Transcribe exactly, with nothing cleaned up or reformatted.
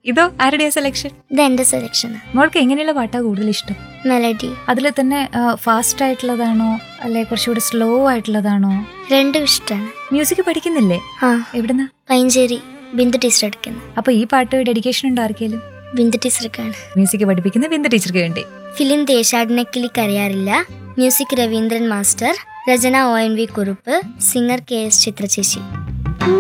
ഇതോ ആരുടെയാ സെലക്ഷൻ? ഇത് എന്റെ സെലക്ഷൻ. മോൾക്ക് എങ്ങനെയുള്ള പാട്ടാ കൂടുതൽ ഇഷ്ടം? മെലഡി. അതിൽ തന്നെ ഫാസ്റ്റ് ആയിട്ടുള്ളതാണോ അല്ലെ കുറച്ചുകൂടെ സ്ലോ ആയിട്ടുള്ളതാണോ? രണ്ടും ഇഷ്ടമാണ്. മ്യൂസിക് പഠിക്കുന്നില്ലേ? ആ, എവിടുന്ന? പൈഞ്ചേരി ബിന്ദു ടീച്ചർ എടുക്കുന്നത്. അപ്പൊ ഈ പാട്ട് ഡെഡിക്കേഷൻ ഉണ്ടോ ആർക്കെങ്കിലും? ബിന്ദു ടീച്ചർക്കാണ്. മ്യൂസിക് പഠിപ്പിക്കുന്ന ബിന്ദു ടീച്ചർക്ക് വേണ്ടി. ഫിലിം ദേശാടനക്കിളി കരയാറില്ല. Music Raveendran master. രചന O N V Kurup. Singer K S ചിത്രചേച്ചി.